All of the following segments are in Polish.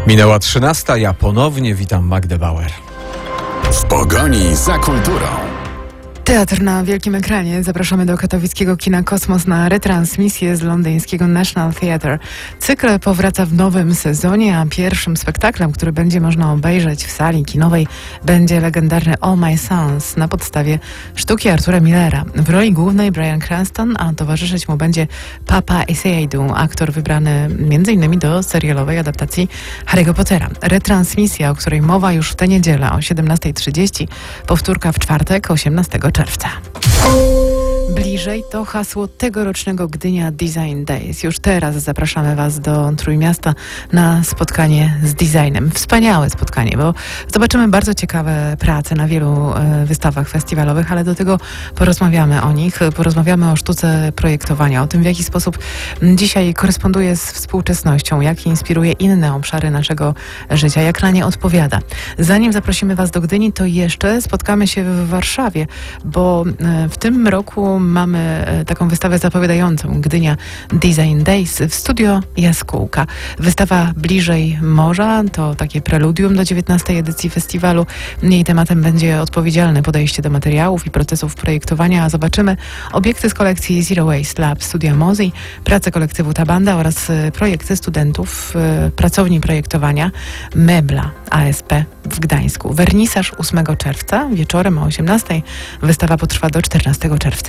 Minęła 13, ja ponownie witam Magdę Bauer. W pogoni za kulturą. Teatr na wielkim ekranie. Zapraszamy do katowickiego kina Kosmos na retransmisję z londyńskiego National Theatre. Cykl powraca w nowym sezonie, a pierwszym spektaklem, który będzie można obejrzeć w sali kinowej, będzie legendarny All My Sons na podstawie sztuki Artura Millera. W roli głównej Bryan Cranston, a towarzyszyć mu będzie Papa Essiedu, aktor wybrany m.in. do serialowej adaptacji Harry'ego Pottera. Retransmisja, o której mowa już w tę niedzielę o 17:30, powtórka w czwartek 18 czerwca. Bliżej to hasło tegorocznego Gdynia Design Days. Już teraz zapraszamy Was do Trójmiasta na spotkanie z designem. Wspaniałe spotkanie, bo zobaczymy bardzo ciekawe prace na wielu wystawach festiwalowych, ale do tego porozmawiamy o nich. Porozmawiamy o sztuce projektowania, o tym, w jaki sposób dzisiaj koresponduje z współczesnością, jak inspiruje inne obszary naszego życia, jak na nie odpowiada. Zanim zaprosimy Was do Gdyni, to jeszcze spotkamy się w Warszawie, bo w tym roku mamy taką wystawę zapowiadającą Gdynia Design Days w Studio Jaskółka. Wystawa Bliżej Morza to takie preludium do 19. edycji festiwalu. Jej tematem będzie odpowiedzialne podejście do materiałów i procesów projektowania, a zobaczymy obiekty z kolekcji Zero Waste Lab Studia Mozi, pracę kolektywu Tabanda oraz projekty studentów pracowni projektowania Mebla ASP w Gdańsku. Wernisaż 8 czerwca wieczorem o 18:00. Wystawa potrwa do 14 czerwca.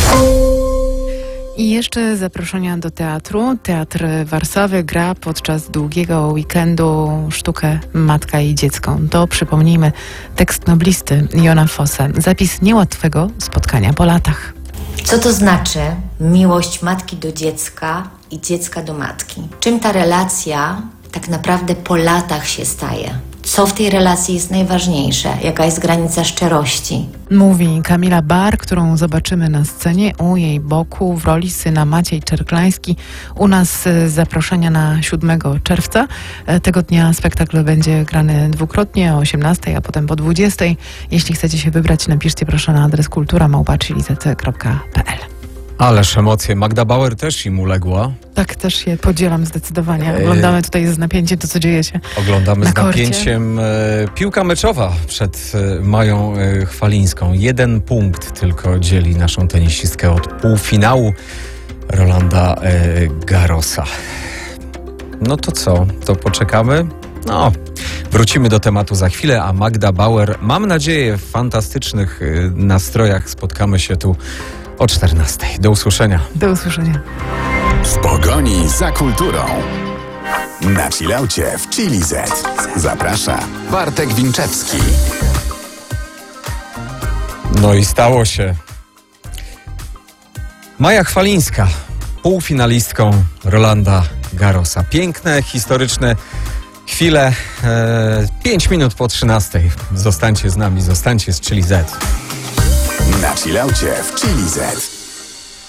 I jeszcze zaproszenia do teatru. Teatr Warszawy gra podczas długiego weekendu sztukę Matka i Dziecko. To, przypomnijmy, tekst noblisty Jona Fosse. Zapis niełatwego spotkania po latach. Co to znaczy miłość matki do dziecka i dziecka do matki? Czym ta relacja tak naprawdę po latach się staje? Co w tej relacji jest najważniejsze? Jaka jest granica szczerości? Mówi Kamila Bar, którą zobaczymy na scenie. U jej boku w roli syna Maciej Czerklański. U nas zaproszenia na 7 czerwca. Tego dnia spektakl będzie grany dwukrotnie o 18:00, a potem po 20:00. Jeśli chcecie się wybrać, napiszcie proszę na adres kultura@chiliz.pl. Ależ emocje. Magda Bauer też im uległa. Tak, też je podzielam zdecydowanie. Oglądamy tutaj z napięciem to, co dzieje się Oglądamy na z napięciem. Piłka meczowa przed Mają Chwalińską. 1 punkt tylko dzieli naszą tenisistkę od półfinału Rolanda Garrosa. No to co? To poczekamy? No, wrócimy do tematu za chwilę, a Magda Bauer, mam nadzieję, w fantastycznych nastrojach spotkamy się tu o 14:00. Do usłyszenia. Do usłyszenia. W pogoni za kulturą. Na chillaucie w Chili Z. Zaprasza Bartek Winczewski. No i stało się. Maja Chwalińska, półfinalistką Rolanda Garrosa. Piękne, historyczne chwile. 5 minut po 13:00. Zostańcie z nami, zostańcie z Chili Z. Na chillaucie w Chili Z.